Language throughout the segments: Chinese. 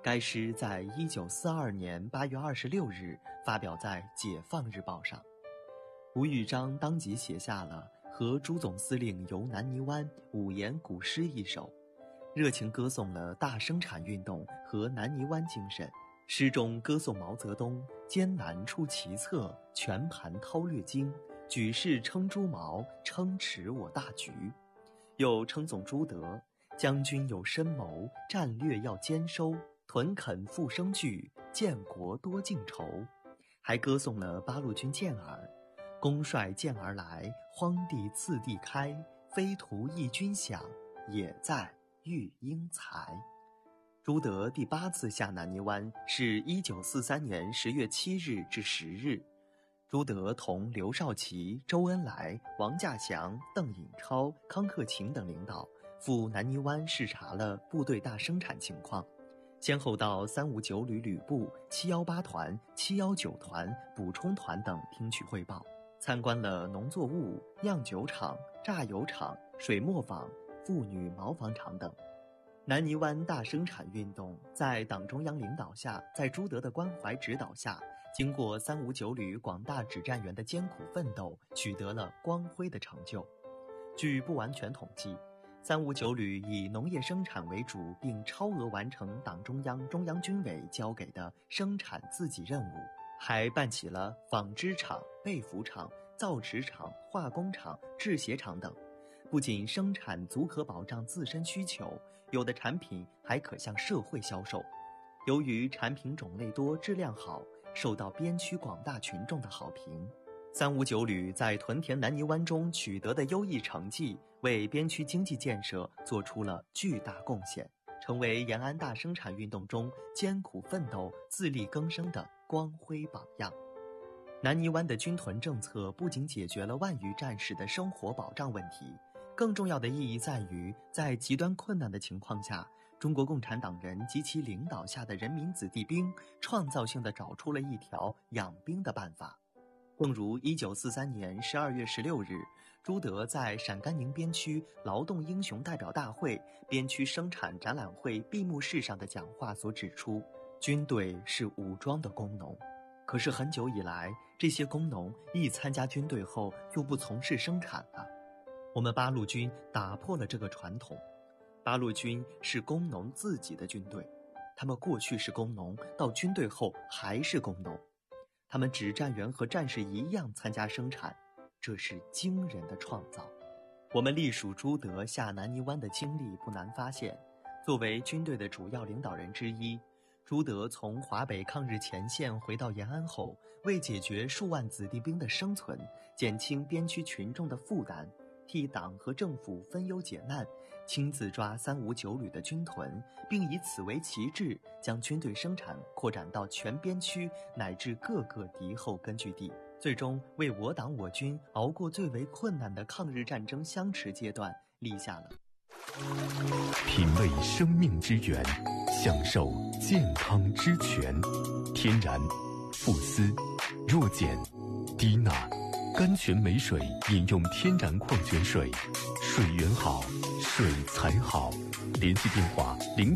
该诗在1942年8月26日发表在《解放日报》上。吴玉章当即写下了《和朱总司令游南泥湾5言古诗》一首，热情歌颂了大生产运动和南泥湾精神。诗中歌颂毛泽东艰难出奇策，全盘韬略精，举世称朱毛，称持我大局。又称颂朱德将军有深谋，战略要坚收，屯垦复生聚，建国多尽愁。还歌颂了八路军健儿，公率健儿来，荒地次第开，非图一军饷，也在育英才。朱德第8次下南泥湾是1943年10月7日至10日。朱德同刘少奇、周恩来、王稼祥、邓颖超、康克勤等领导赴南泥湾视察了部队大生产情况，先后到359旅旅部、718团、719团、补充团等听取汇报，参观了农作物、酿酒厂、榨油厂、水磨坊、妇女毛纺厂等。南泥湾大生产运动在党中央领导下，在朱德的关怀指导下，经过359旅广大指战员的艰苦奋斗，取得了光辉的成就。据不完全统计，359旅以农业生产为主，并超额完成党中央、中央军委交给的生产自给任务，还办起了纺织厂、被服厂、造纸厂、化工厂、制鞋厂等。不仅生产足可保障自身需求，有的产品还可向社会销售。由于产品种类多、质量好，受到边区广大群众的好评。359旅在屯田南泥湾中取得的优异成绩，为边区经济建设做出了巨大贡献，成为延安大生产运动中艰苦奋斗、自力更生的光辉榜样。南泥湾的军屯政策不仅解决了万余战士的生活保障问题，更重要的意义在于，在极端困难的情况下，中国共产党人及其领导下的人民子弟兵创造性地找出了一条养兵的办法。正如1943年12月16日，朱德在陕甘宁边区劳动英雄代表大会边区生产展览会闭幕式上的讲话所指出，军队是武装的工农。可是很久以来，这些工农一参加军队后就不从事生产了。我们八路军打破了这个传统，八路军是工农自己的军队，他们过去是工农，到军队后还是工农，他们指战员和战士一样参加生产，这是惊人的创造。我们隶属朱德下南泥湾的经历不难发现，作为军队的主要领导人之一，朱德从华北抗日前线回到延安后，为解决数万子弟兵的生存，减轻边区群众的负担，替党和政府分忧解难，亲自抓359旅的军屯，并以此为旗帜，将军队生产扩展到全边区乃至各个敌后根据地，最终为我党我军熬过最为困难的抗日战争相持阶段立下了。 品味生命之源，享受健康之泉。天然、富斯、弱碱、低钠、甘泉美水，饮用天然矿泉水，水源好，水才好。联系电话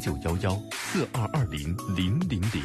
0911422000。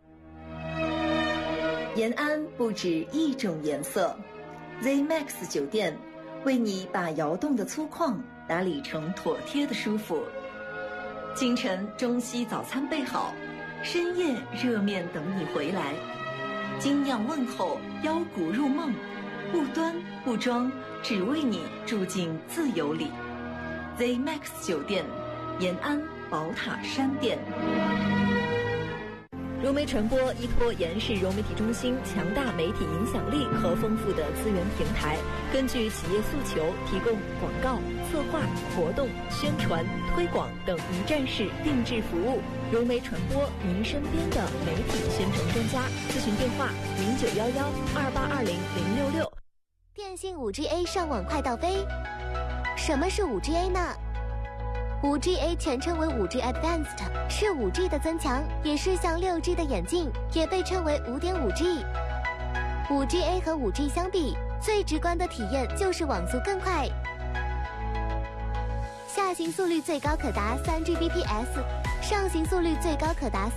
延安不止一种颜色 ，ZMAX 酒店为你把窑洞的粗犷打理成妥帖的舒服。清晨中西早餐备好，深夜热面等你回来。精酿问候，邀骨入梦，不端不装，只为你住进自由里。ZMAX 酒店，延安宝塔山店。融媒传播依托延世融媒体中心强大媒体影响力和丰富的资源平台，根据企业诉求提供广告、策划、活动、宣传、推广等一站式定制服务。融媒传播，您身边的媒体宣传专家。咨询电话091128200066。 电信 5GA 上网快到飞。什么是 5GA 呢？5GA 全称为 5G Advanced， 是 5G 的增强，也是向 6G 的演进，也被称为 5.5G。 5GA 和 5G 相比，最直观的体验就是网速更快，下行速率最高可达3Gbps， 上行速率最高可达